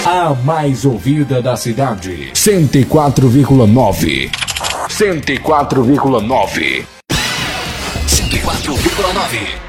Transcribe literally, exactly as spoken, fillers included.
A mais ouvida da cidade. cento e quatro vírgula nove. cento e quatro vírgula nove. cento e quatro vírgula nove.